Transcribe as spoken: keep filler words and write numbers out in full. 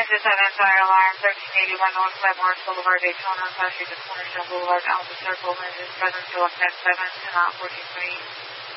Texas seven Fire Alarm, thirteen eighty-one Northwest Morris Boulevard, Daytona, South Street, Cornerstone Boulevard, Alpha Circle, engine seven, Philip Tech seven, ten out fourteen three.